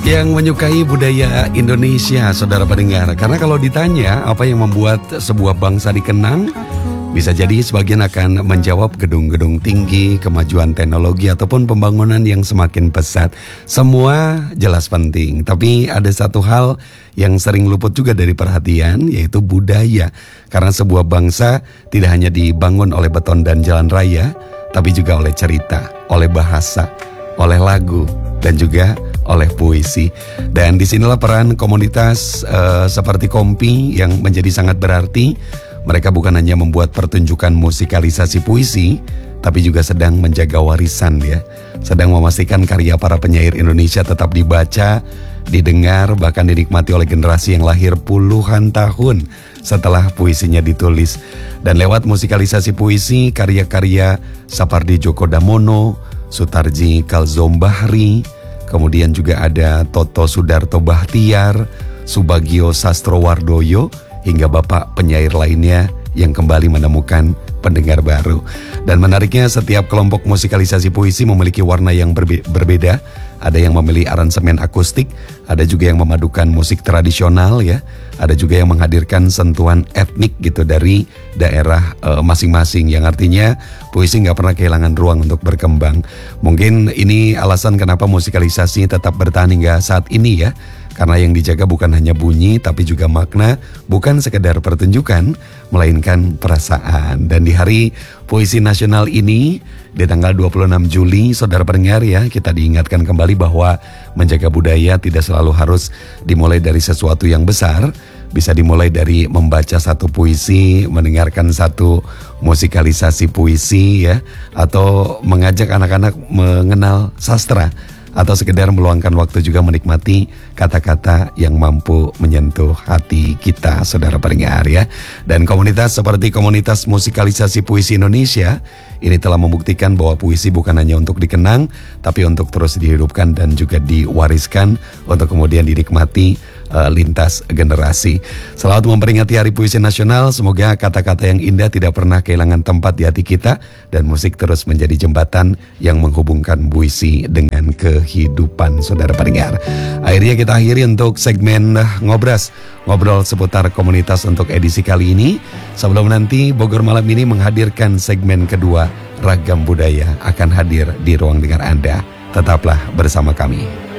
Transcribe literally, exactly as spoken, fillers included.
Yang menyukai budaya Indonesia, saudara pendengar. Karena kalau ditanya apa yang membuat sebuah bangsa dikenang, bisa jadi sebagian akan menjawab gedung-gedung tinggi, kemajuan teknologi, ataupun pembangunan yang semakin pesat. Semua jelas penting, tapi ada satu hal yang sering luput juga dari perhatian, yaitu budaya. Karena sebuah bangsa tidak hanya dibangun oleh beton dan jalan raya, tapi juga oleh cerita, oleh bahasa, oleh lagu, dan juga oleh puisi. Dan disinilah peran komunitas uh, seperti Kompi yang menjadi sangat berarti. Mereka bukan hanya membuat pertunjukan musikalisasi puisi, tapi juga sedang menjaga warisan ya. Sedang memastikan karya para penyair Indonesia tetap dibaca, didengar, bahkan dinikmati oleh generasi yang lahir puluhan tahun setelah puisinya ditulis. Dan lewat musikalisasi puisi, karya-karya Sapardi Djoko Damono, Sutarji Kalzombahri, kemudian juga ada Toto Sudarto Bahtiar, Subagio Sastrowardoyo, hingga bapak penyair lainnya yang kembali menemukan pendengar baru. Dan menariknya, setiap kelompok musikalisasi puisi memiliki warna yang berbe- berbeda. Ada yang memilih aransemen akustik, ada juga yang memadukan musik tradisional ya, ada juga yang menghadirkan sentuhan etnik gitu dari daerah e, masing-masing, yang artinya puisi nggak pernah kehilangan ruang untuk berkembang. Mungkin ini alasan kenapa musikalisasi tetap bertahan hingga saat ini ya. Karena yang dijaga bukan hanya bunyi, tapi juga makna, bukan sekedar pertunjukan, melainkan perasaan. Dan di Hari Puisi Nasional ini, di tanggal dua puluh enam Juli, saudara pendengar ya, kita diingatkan kembali bahwa menjaga budaya tidak selalu harus dimulai dari sesuatu yang besar. Bisa dimulai dari membaca satu puisi, mendengarkan satu musikalisasi puisi ya, atau mengajak anak-anak mengenal sastra, atau sekedar meluangkan waktu juga menikmati kata-kata yang mampu menyentuh hati kita, saudara pendengar ya. Dan komunitas seperti komunitas musikalisasi puisi Indonesia ini telah membuktikan bahwa puisi bukan hanya untuk dikenang, tapi untuk terus dihidupkan dan juga diwariskan untuk kemudian dinikmati uh, lintas generasi. Selamat memperingati Hari Puisi Nasional. Semoga kata-kata yang indah tidak pernah kehilangan tempat di hati kita, dan musik terus menjadi jembatan yang menghubungkan puisi dengan kehidupan, saudara pendengar. Akhirnya kita akhiri untuk segmen Ngobras, ngobrol seputar komunitas untuk edisi kali ini. Sebelum nanti Bogor Malam ini menghadirkan segmen kedua, Ragam Budaya akan hadir di ruang dengar Anda. Tetaplah bersama kami.